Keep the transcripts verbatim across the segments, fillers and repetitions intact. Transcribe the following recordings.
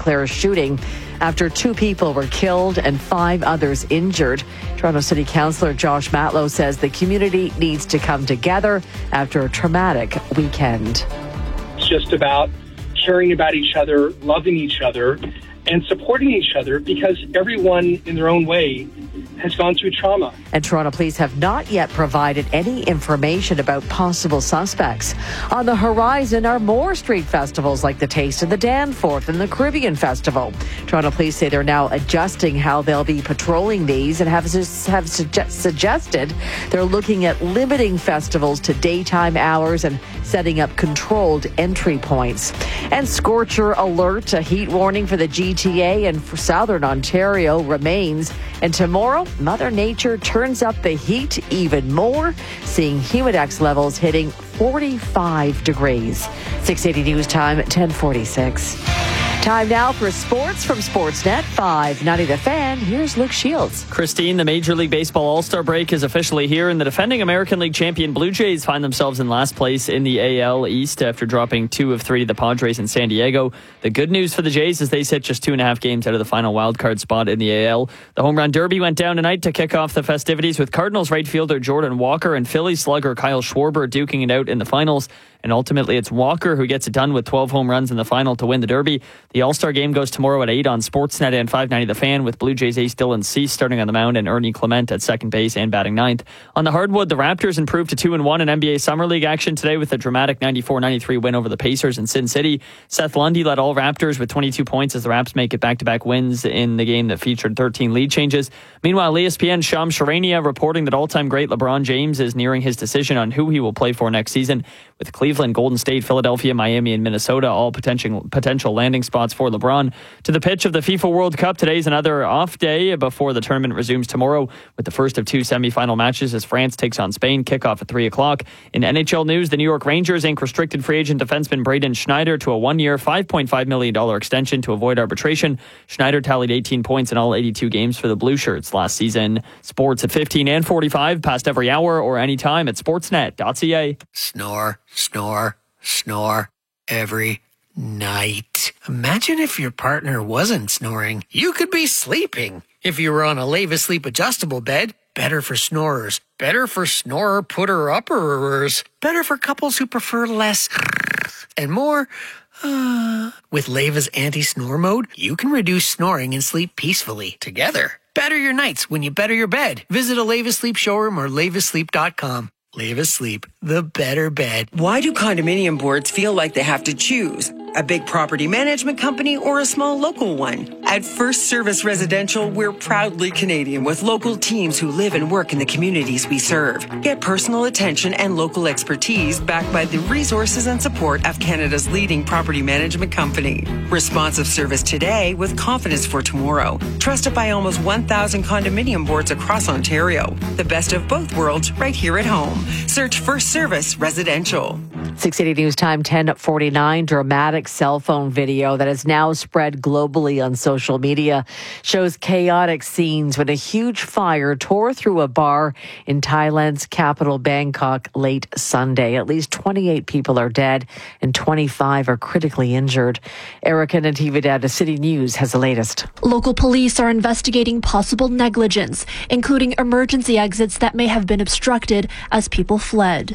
Clair shooting after two people were killed and five others injured. Toronto City Councillor Josh Matlow says the community needs to come together after a traumatic weekend. It's just about caring about each other, loving each other, and supporting each other, because everyone in their own way has gone through trauma. And Toronto police have not yet provided any information about possible suspects. On the horizon are more street festivals like the Taste of the Danforth and the Caribbean Festival. Toronto police say they're now adjusting how they'll be patrolling these and have, have suge- suggested they're looking at limiting festivals to daytime hours and setting up controlled entry points. And scorcher alert, a heat warning for the G T A and for southern Ontario remains. And tomorrow, Mother Nature turns up the heat even more, seeing humidex levels hitting forty-five degrees. six eighty News Time, ten forty-six. Time now for sports from Sportsnet five ninety The Fan. Here's Luke Shields. Christine, the Major League Baseball All-Star break is officially here, and the defending American League champion Blue Jays find themselves in last place in the A L East after dropping two of three to the Padres in San Diego. The good news for the Jays is they sit just two and a half games out of the final wildcard spot in the A L. The Home Run Derby went down tonight to kick off the festivities with Cardinals right fielder Jordan Walker and Phillies slugger Kyle Schwarber duking it out in the finals. And ultimately, it's Walker who gets it done with twelve home runs in the final to win the Derby. The All-Star game goes tomorrow at eight on Sportsnet and five ninety The Fan, with Blue Jays ace Dylan Cease starting on the mound and Ernie Clement at second base and batting ninth. On the hardwood, the Raptors improved to two and one in N B A Summer League action today with a dramatic ninety-four ninety-three win over the Pacers in Sin City. Seth Lundy led all Raptors with twenty-two points as the Raps make it back-to-back wins in the game that featured thirteen lead changes. Meanwhile, E S P N's Shams Charania reporting that all-time great LeBron James is nearing his decision on who he will play for next season, with Cleveland, Golden State, Philadelphia, Miami, and Minnesota all potential potential landing spots for LeBron. To the pitch of the FIFA World Cup, today's another off day before the tournament resumes tomorrow with the first of two semifinal matches as France takes on Spain. Kickoff at three o'clock. In N H L news, the New York Rangers ink restricted free agent defenseman Braden Schneider to a one-year, five point five million dollars extension to avoid arbitration. Schneider tallied eighteen points in all eighty-two games for the Blue Shirts last season. Sports at fifteen and forty-five, past every hour or anytime at sportsnet dot c a. Snore, snore, snore every night. Imagine if your partner wasn't snoring. You could be sleeping. If you were on a Leva Sleep adjustable bed, better for snorers. Better for snorer putter-upperers. Better for couples who prefer less and more. Uh, with Leva's anti-snore mode, you can reduce snoring and sleep peacefully together. Better your nights when you better your bed. Visit a Leva Sleep showroom or leva sleep dot com. Leva Sleep, the better bed. Why do condominium boards feel like they have to choose? A big property management company or a small local one? At First Service Residential, we're proudly Canadian with local teams who live and work in the communities we serve. Get personal attention and local expertise backed by the resources and support of Canada's leading property management company. Responsive service today with confidence for tomorrow. Trusted by almost one thousand condominium boards across Ontario. The best of both worlds right here at home. Search First Service Residential. six eighty News Time, ten forty-nine. Dramatic cell phone video that has now spread globally on social media shows chaotic scenes when a huge fire tore through a bar in Thailand's capital, Bangkok, late Sunday. At least twenty-eight people are dead and twenty-five are critically injured. Erica Natividad, the City News, has the latest. Local police are investigating possible negligence, including emergency exits that may have been obstructed as people fled.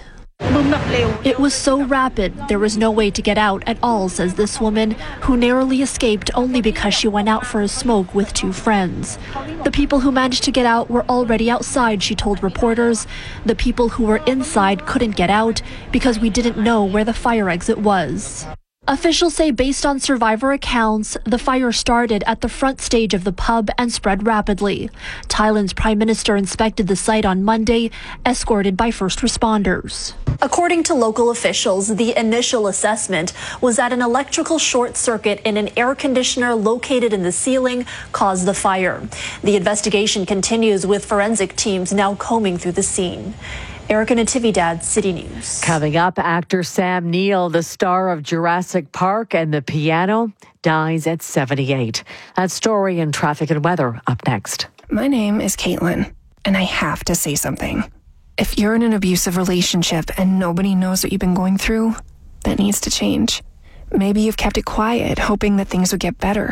It was so rapid, there was no way to get out at all, says this woman, who narrowly escaped only because she went out for a smoke with two friends. The people who managed to get out were already outside, she told reporters. The people who were inside couldn't get out because we didn't know where the fire exit was. Officials say based on survivor accounts, the fire started at the front stage of the pub and spread rapidly. Thailand's prime minister inspected the site on Monday, escorted by first responders. According to local officials, the initial assessment was that an electrical short circuit in an air conditioner located in the ceiling caused the fire. The investigation continues with forensic teams now combing through the scene. Erica Natividad, City News. Coming up, actor Sam Neill, the star of Jurassic Park and The Piano, dies at seventy-eight. That story and traffic and weather up next. My name is Caitlin, and I have to say something. If you're in an abusive relationship and nobody knows what you've been going through, that needs to change. Maybe you've kept it quiet, hoping that things would get better.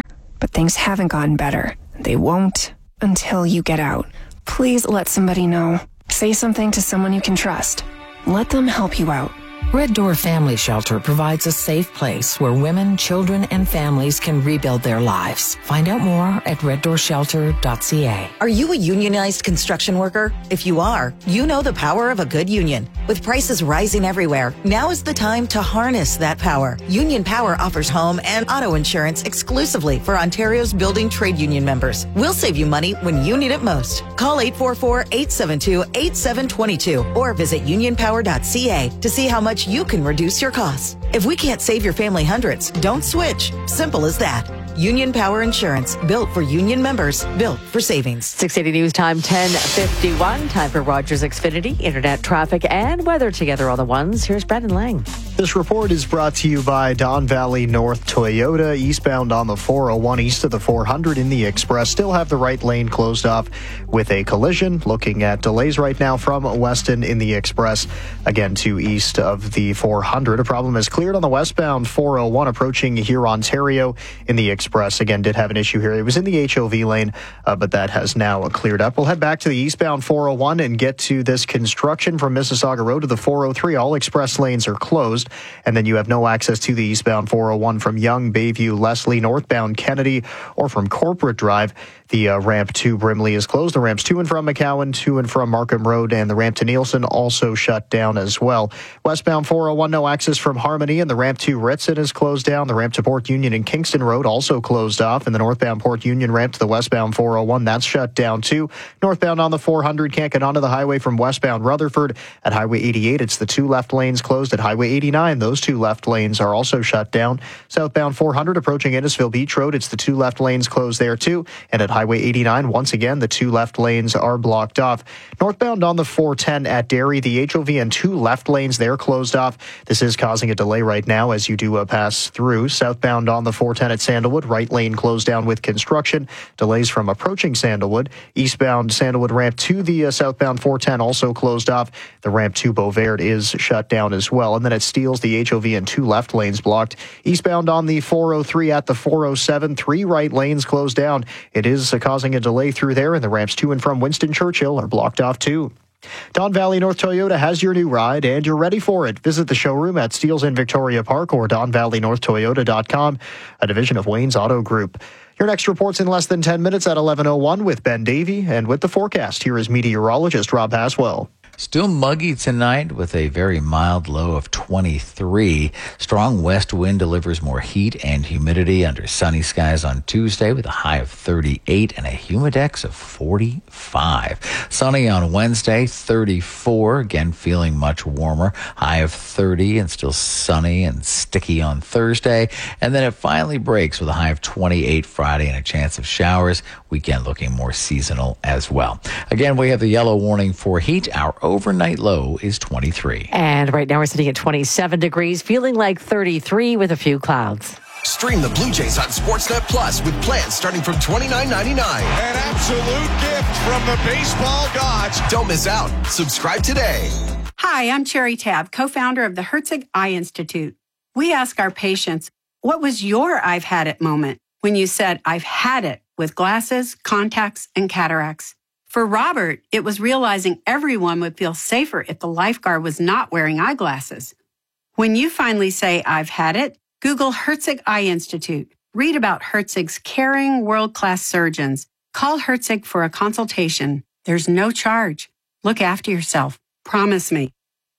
but things haven't gotten better. They won't until you get out. Please let somebody know. Say something to someone you can trust. Let them help you out. Red Door Family Shelter provides a safe place where women, children, and families can rebuild their lives. Find out more at red door shelter dot c a. Are you a unionized construction worker? If you are, you know the power of a good union. With prices rising everywhere, now is the time to harness that power. Union Power offers home and auto insurance exclusively for Ontario's building trade union members. We'll save you money when you need it most. Call eight four four, eight seven two, eight seven two two or visit union power dot c a to see how much you can reduce your costs. If we can't save your family hundreds, don't switch. Simple as that. Union Power Insurance, built for union members, built for savings. six eighty News Time, ten fifty-one. Time for Rogers Xfinity, internet traffic and weather together on the ones. Here's Brendan Lang. This report is brought to you by Don Valley North Toyota. Eastbound on the four oh one, east of the four hundred in the Express. Still have the right lane closed off with a collision. Looking at delays right now from Weston in the Express, again to east of the four hundred. A problem is cleared on the westbound four oh one approaching here Ontario in the Express. Again, did have an issue here. It was in the H O V lane, uh, but that has now cleared up. We'll head back to the eastbound four oh one and get to this construction from Mississauga Road to the four oh three. All express lanes are closed. And then you have no access to the eastbound four oh one from Yonge, Bayview, Leslie, northbound Kennedy, or from Corporate Drive. The uh, ramp to Brimley is closed. The ramps to and from McCowan, to and from Markham Road, and the ramp to Nielsen also shut down as well. Westbound four oh one, no access from Harmony, and the ramp to Ritson is closed down. The ramp to Port Union and Kingston Road also closed off, and the northbound Port Union ramp to the westbound four oh one, that's shut down too. Northbound on the four hundred can't get onto the highway from westbound Rutherford. At Highway eighty-eight, it's the two left lanes closed. At Highway eighty-nine, those two left lanes are also shut down. Southbound four hundred approaching Innisfil Beach Road, it's the two left lanes closed there too. And at Highway eighty-nine, once again, the two left lanes are blocked off. Northbound on the four ten at Derry, the H O V and two left lanes there closed off. This is causing a delay right now as you do uh, pass through. Southbound on the four ten at Sandalwood, right lane closed down with construction. Delays from approaching Sandalwood. Eastbound Sandalwood ramp to the uh, southbound four ten also closed off. The ramp to Beauvert is shut down as well. And then at Steeles, the H O V and two left lanes blocked. Eastbound on the four oh three at the four oh seven, three right lanes closed down. It is uh, causing a delay through there, and the ramps to and from Winston Churchill are blocked off too. Don Valley North Toyota has your new ride, and you're ready for it. Visit the showroom at Steeles in Victoria Park or don valley north toyota dot com, a division of Wayne's Auto Group. Your next report's in less than ten minutes at eleven oh one with Ben Davey, and with the forecast, here is meteorologist Rob Haswell. Still muggy tonight with a very mild low of twenty-three. Strong west wind delivers more heat and humidity under sunny skies on Tuesday with a high of thirty-eight and a humidex of forty-five. Sunny on Wednesday, thirty-four. Again, feeling much warmer. High of thirty and still sunny and sticky on Thursday. And then it finally breaks with a high of twenty-eight Friday and a chance of showers. Weekend looking more seasonal as well. Again, we have the yellow warning for heat. Our overnight low is twenty-three. And right now we're sitting at twenty-seven degrees, feeling like thirty-three with a few clouds. Stream the Blue Jays on Sportsnet Plus with plans starting from twenty-nine ninety-nine. An absolute gift from the baseball gods. Don't miss out. Subscribe today. Hi, I'm Cherry Tab, co-founder of the Herzig Eye Institute. We ask our patients, what was your I've had it moment when you said, I've had it with glasses, contacts, and cataracts? For Robert, it was realizing everyone would feel safer if the lifeguard was not wearing eyeglasses. When you finally say, I've had it, Google Herzig Eye Institute. Read about Herzig's caring, world-class surgeons. Call Herzig for a consultation. There's no charge. Look after yourself. Promise me.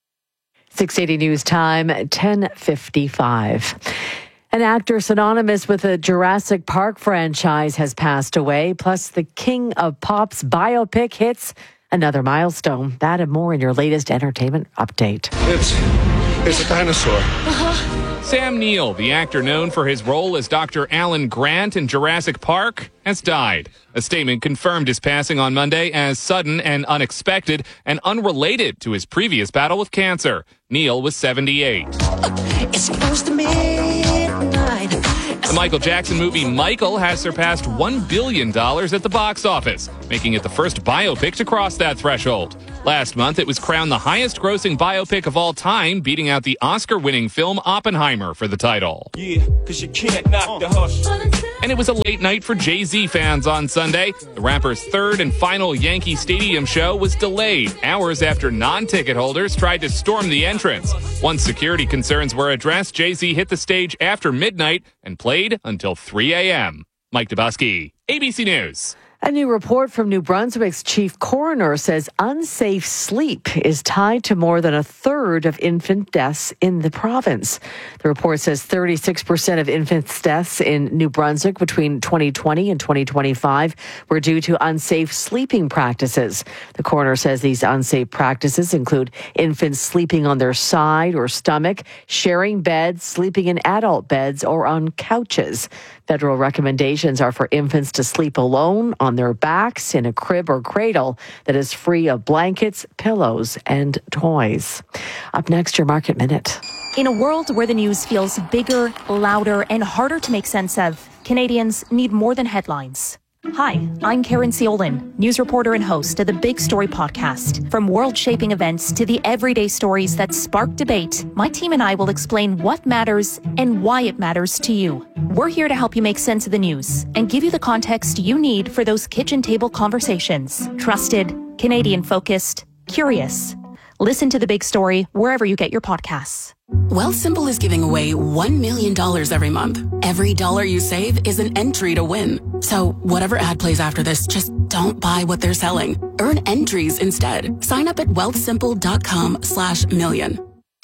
six eighty News Time, ten fifty-five. An actor synonymous with the Jurassic Park franchise has passed away. Plus, the King of Pop's biopic hits another milestone. That and more in your latest entertainment update. It's, it's a dinosaur. Uh-huh. Sam Neill, the actor known for his role as Doctor Alan Grant in Jurassic Park, has died. A statement confirmed his passing on Monday as sudden and unexpected and unrelated to his previous battle with cancer. Neill was seventy-eight. It's close to midnight. The Michael Jackson movie Michael has surpassed one billion dollars at the box office, making it the first biopic to cross that threshold. Last month, it was crowned the highest-grossing biopic of all time, beating out the Oscar-winning film Oppenheimer for the title. Yeah, 'cause you can't knock the hustle. And it was a late night for Jay-Z fans on Sunday. The rapper's third and final Yankee Stadium show was delayed hours after non-ticket holders tried to storm the entrance. Once security concerns were addressed, Jay-Z hit the stage after midnight and played until three a.m. Mike Dubusky, A B C News. A new report from New Brunswick's chief coroner says unsafe sleep is tied to more than a third of infant deaths in the province. The report says thirty-six percent of infants' deaths in New Brunswick between twenty twenty and twenty twenty-five were due to unsafe sleeping practices. The coroner says these unsafe practices include infants sleeping on their side or stomach, sharing beds, sleeping in adult beds, or on couches. Federal recommendations are for infants to sleep alone on their backs in a crib or cradle that is free of blankets, pillows, and toys. Up next, your Market Minute. In a world where the news feels bigger, louder, and harder to make sense of, Canadians need more than headlines. Hi, I'm Karen Seolin, news reporter and host of the Big Story podcast. From world-shaping events to the everyday stories that spark debate, my team and I will explain what matters and why it matters to you. We're here to help you make sense of the news and give you the context you need for those kitchen table conversations. Trusted, Canadian-focused, curious. Listen to The Big Story wherever you get your podcasts. Wealthsimple is giving away one million dollars every month. Every dollar you save is an entry to win. So whatever ad plays after this, just don't buy what they're selling. Earn entries instead. Sign up at wealthsimple.com slash million.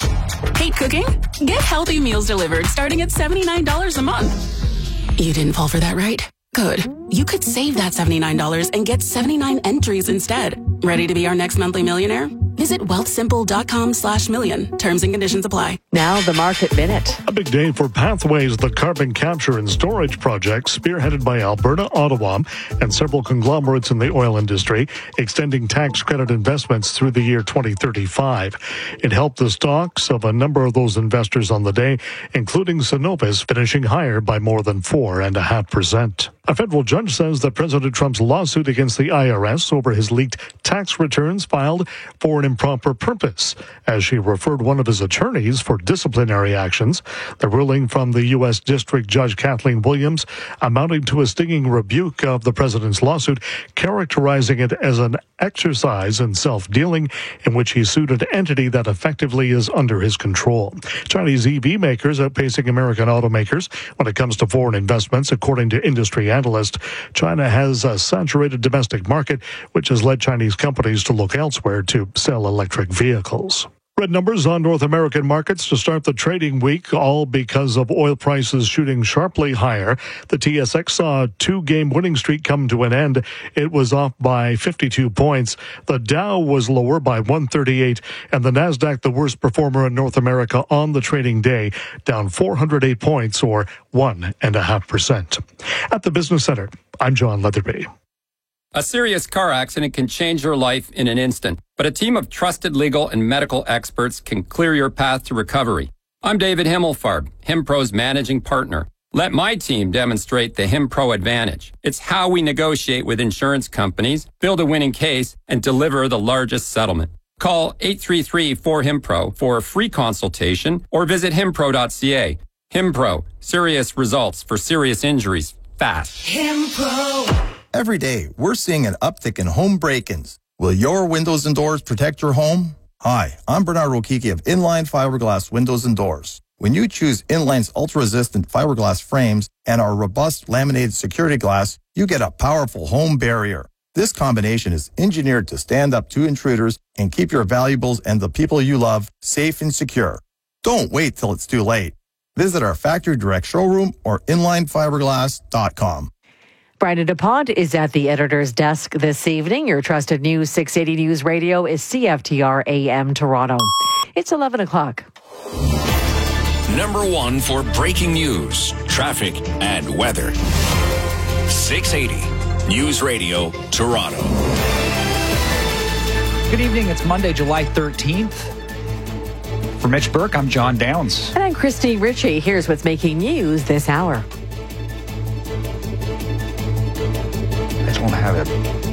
Hate cooking? Get healthy meals delivered starting at seventy-nine dollars a month. You didn't fall for that, right? Good. You could save that seventy-nine dollars and get seventy-nine entries instead. Ready to be our next monthly millionaire? Visit wealthsimple.com slash million. Terms and conditions apply. Now the Market Minute. A big day for Pathways, the carbon capture and storage project spearheaded by Alberta, Ottawa, and several conglomerates in the oil industry, extending tax credit investments through the year twenty thirty-five. It helped the stocks of a number of those investors on the day, including Cenovus, finishing higher by more than four point five percent. A federal judge says that President Trump's lawsuit against the I R S over his leaked tax returns filed for an improper purpose, as she referred one of his attorneys for disciplinary actions. The ruling from the U S District Judge Kathleen Williams amounting to a stinging rebuke of the president's lawsuit, characterizing it as an exercise in self-dealing in which he sued an entity that effectively is under his control. Chinese E V makers outpacing American automakers when it comes to foreign investments, according to industry analysts. China has a saturated domestic market, which has led Chinese companies to look elsewhere to sell electric vehicles. Red numbers on North American markets to start the trading week, all because of oil prices shooting sharply higher. The T S X saw a two-game winning streak come to an end. It was off by fifty-two points. The Dow was lower by one thirty-eight, and the Nasdaq, the worst performer in North America on the trading day, down four hundred eight points, or one and a half percent. At the Business Center, I'm John Leatherby. A serious car accident can change your life in an instant, but a team of trusted legal and medical experts can clear your path to recovery. I'm David Himmelfarb, HimPro's managing partner. Let my team demonstrate the HimPro advantage. It's how we negotiate with insurance companies, build a winning case, and deliver the largest settlement. Call eight three three, four, HIMPRO for a free consultation or visit himpro dot c a. HimPro, serious results for serious injuries, fast. HimPro. Every day, we're seeing an uptick in home break-ins. Will your windows and doors protect your home? Hi, I'm Bernard Rokiki of Inline Fiberglass Windows and Doors. When you choose Inline's ultra-resistant fiberglass frames and our robust laminated security glass, you get a powerful home barrier. This combination is engineered to stand up to intruders and keep your valuables and the people you love safe and secure. Don't wait till it's too late. Visit our factory direct showroom or inline fiberglass dot com. Brandon DuPont is at the editor's desk this evening. Your trusted News six eighty News Radio is C F T R A M Toronto. It's eleven o'clock. Number one for breaking news, traffic, and weather. six eighty News Radio, Toronto. Good evening. It's Monday, July thirteenth. For Mitch Burke, I'm John Downs. And I'm Christine Ritchie. Here's what's making news this hour. don't have it.